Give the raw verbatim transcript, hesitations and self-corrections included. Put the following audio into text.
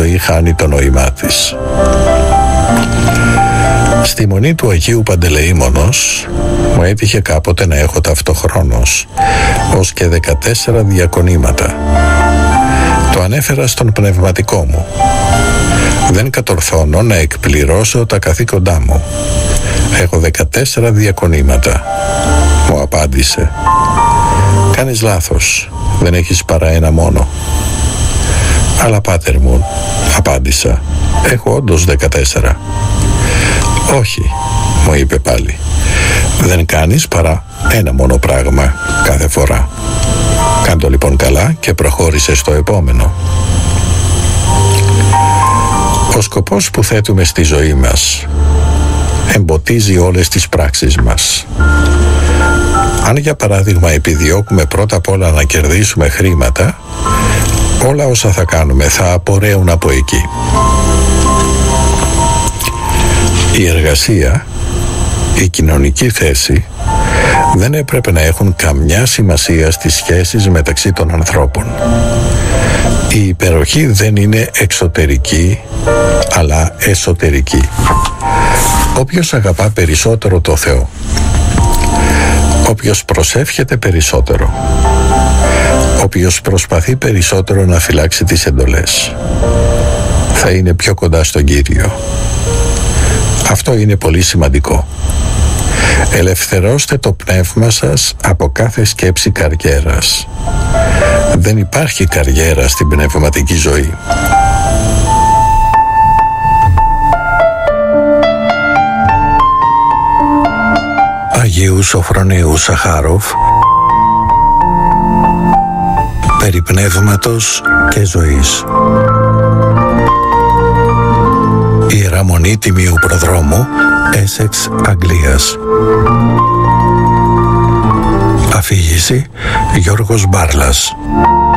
ζωή χάνει το νόημά της. Στη Μονή του Αγίου Παντελεήμονος μου έτυχε κάποτε να έχω ταυτοχρόνως ως και δεκατέσσερα διακονήματα. Το ανέφερα στον πνευματικό μου. Δεν κατορθώνω να εκπληρώσω τα καθήκοντά μου. Έχω δεκατέσσερα διακονήματα, μου απάντησε. Κάνεις λάθος, δεν έχεις παρά ένα μόνο. Αλλά πάτερ μου, απάντησα, έχω όντως δεκατέσσερα. Όχι, μου είπε πάλι, δεν κάνεις παρά ένα μόνο πράγμα κάθε φορά. Κάντο λοιπόν καλά και προχώρησε στο επόμενο. Ο σκοπός που θέτουμε στη ζωή μας εμποτίζει όλες τις πράξεις μας. Αν για παράδειγμα επιδιώκουμε πρώτα απ' όλα να κερδίσουμε χρήματα, όλα όσα θα κάνουμε θα απορρέουν από εκεί. Η εργασία, η κοινωνική θέση δεν έπρεπε να έχουν καμιά σημασία στις σχέσεις μεταξύ των ανθρώπων. Η υπεροχή δεν είναι εξωτερική, αλλά εσωτερική. Όποιος αγαπά περισσότερο το Θεό, όποιος προσεύχεται περισσότερο, όποιος προσπαθεί περισσότερο να φυλάξει τις εντολές, θα είναι πιο κοντά στον Κύριο. Αυτό είναι πολύ σημαντικό. Ελευθερώστε το πνεύμα σας από κάθε σκέψη καριέρας. Δεν υπάρχει καριέρα στην πνευματική ζωή. Αγίου Σοφρονίου Σαχάροφ, περί πνεύματος και ζωής. Ιερά Μονή Τιμίου Προδρόμου, Έσεξ, Αγγλίας. Αφήγηση Γιώργος Μπάρλας.